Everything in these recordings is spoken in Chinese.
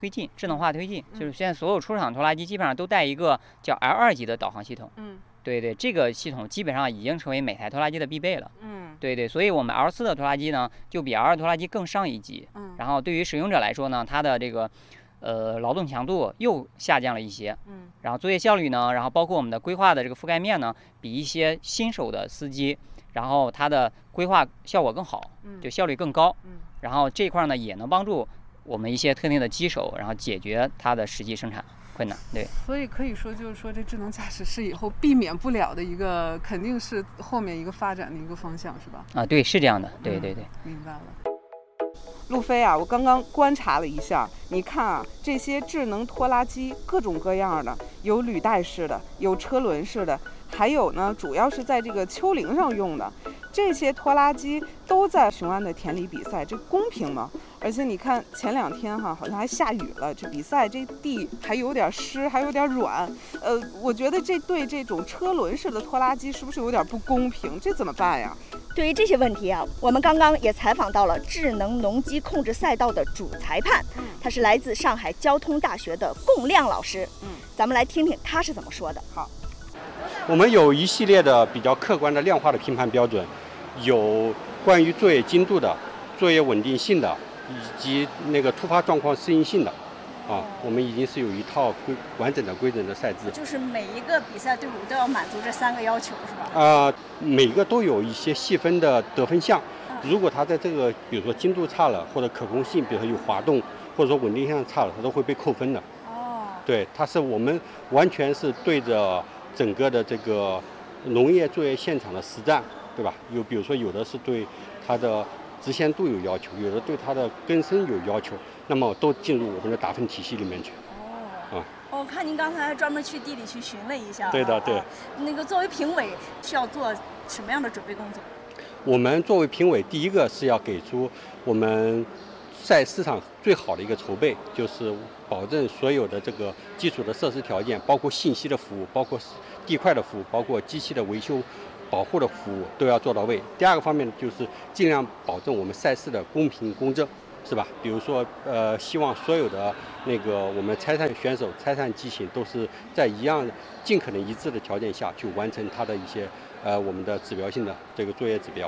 推进，智能化推进，就是现在所有出厂拖拉机基本上都带一个叫 L2级的导航系统。对，这个系统基本上已经成为每台拖拉机的必备了。对，所以我们 L4的拖拉机呢，就比 L2拖拉机更上一级。然后对于使用者来说呢，它的这个劳动强度又下降了一些。然后作业效率呢，然后包括我们的规划的这个覆盖面呢，比一些新手的司机，然后它的规划效果更好，就效率更高。然后这块呢，也能帮助我们一些特定的机手，然后解决它的实际生产困难。对， 所以可以说，就是说这智能驾驶是以后避免不了的一个，肯定是后面一个发展的一个方向，是吧？ 对，是这样的。对， 明白了。路飞啊，我刚刚观察了一下，你看啊，这些智能拖拉机各种各样的，有履带式的，有车轮式的，还有呢，主要是在这个丘陵上用的。这些拖拉机都在雄安的田里比赛，这公平吗？而且你看前2天好像还下雨了，这比赛这地还有点湿，还有点软。我觉得这对这种车轮式的拖拉机是不是有点不公平？这怎么办呀？ 对于这些问题啊，我们刚刚也采访到了智能农机控制赛道的主裁判，他是来自上海交通大学的龚亮老师。咱们来听听他是怎么说的。 好， 我们有一系列的比较客观的量化的评判标准，有关于作业精度的、作业稳定性的，以及那个突发状况适应性的。我们已经是有一套完整的规整的赛制， 就是每一个比赛队伍都要满足这3个要求，是吧？ 每个都有一些细分的得分项。如果它在这个比如说精度差了，或者可控性，比如说有滑动，或者说稳定性差了，它都会被扣分的。对，它是我们完全是对着整个的这个农业作业现场的实战，对吧？比如说有的是对它的直线度有要求，有的对它的根深有要求，那么都进入我们的打分体系里面去。 我看您刚才还专门去地里去巡了一下。 对的，对。 那个作为评委需要做什么样的准备工作？ 我们作为评委，第一个是要给出我们赛事上最好的一个筹备，就是保证所有的这个基础的设施条件，包括信息的服务，包括地块的服务，包括机器的维修保护的服务都要做到位。第二个方面呢，就是尽量保证我们赛事的公平公正，是吧？比如说希望所有的那个我们拆散选手、拆散机型都是在一样尽可能一致的条件下去完成它的一些我们的指标性的这个作业指标。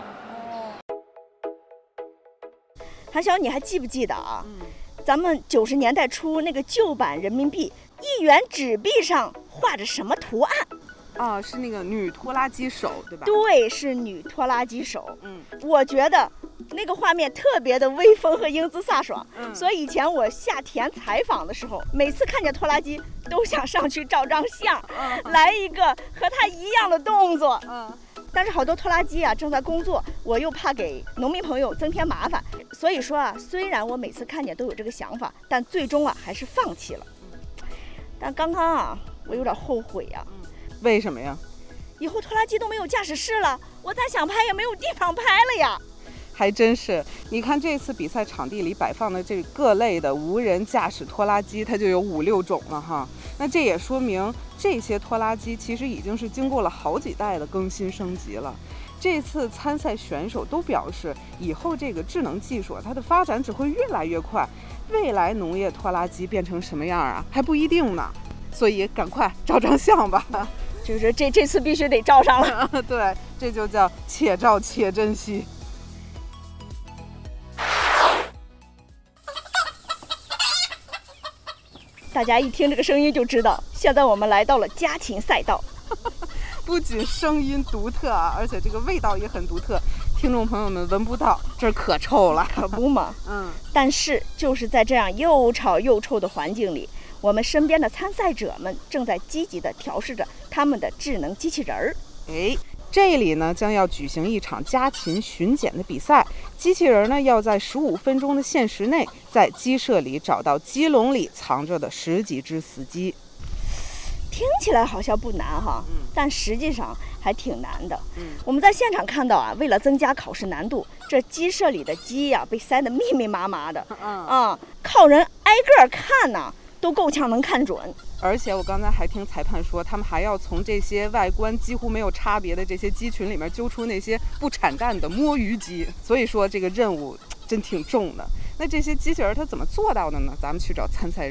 韩晓，你还记不记得啊？咱们90年代初那个旧版人民币1元纸币上画着什么图案？ 是那个女拖拉机手，对吧？ 对，是女拖拉机手。我觉得那个画面特别的威风和英姿飒爽。所以以前我下田采访的时候，每次看见拖拉机都想上去照张相，来一个和它一样的动作。但是好多拖拉机啊正在工作，我又怕给农民朋友增添麻烦，所以说啊，虽然我每次看见都有这个想法，但最终啊还是放弃了。但刚刚啊，我有点后悔呀。 为什么呀？ 以后拖拉机都没有驾驶室了，我再想拍也没有地方拍了呀。 还真是，你看这次比赛场地里摆放的这各类的无人驾驶拖拉机，它就有5、6种了哈。那这也说明这些拖拉机其实已经是经过了好几代的更新升级了。这次参赛选手都表示，以后这个智能技术它的发展只会越来越快，未来农业拖拉机变成什么样啊，还不一定呢。所以赶快照张相吧。 就是这次必须得照上了。 对，这就叫且照且珍惜。 大家一听这个声音就知道，现在我们来到了家禽赛道。 不仅声音独特啊，而且这个味道也很独特，听众朋友们闻不到，这可臭了， 可不嘛。但是就是在这样又吵又臭的环境里，我们身边的参赛者们正在积极地调试着他们的智能机器人儿。 这里呢将要举行一场家禽巡检的比赛，机器人呢要在15分钟的限时内，在鸡舍里找到鸡笼里藏着的10几只死鸡。 听起来好像不难哈，但实际上还挺难的。我们在现场看到啊，为了增加考试难度，这鸡舍里的鸡呀被塞得密密麻麻的，靠人挨个看呢，都够呛能看准。 而且我刚才还听裁判说，他们还要从这些外观几乎没有差别的这些鸡群里面揪出那些不产蛋的摸鱼鸡，所以说这个任务真挺重的。那这些机器人它怎么做到的呢？咱们去找参赛人。